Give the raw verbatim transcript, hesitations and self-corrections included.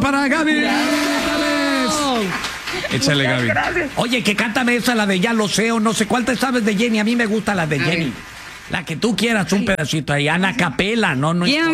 para Gaby. Échale, Gaby. Oye, que cántame esa, la de Ya lo sé o no sé cuál te sabes de Jenny. A mí me gusta la de Jenny. La que tú quieras, un pedacito ahí. Ana Capela, no, no.